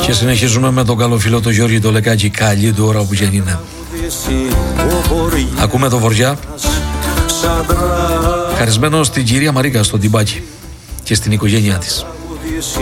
Και συνεχίζουμε με τον καλό φίλο το Γιώργη το Λεκάκη. Καλή του ώρα που και είναι. Ακούμε το Βοριά. Χαρισμένο στην κυρία Μαρίκα στο Τιμπάκι και στην οικογένειά της.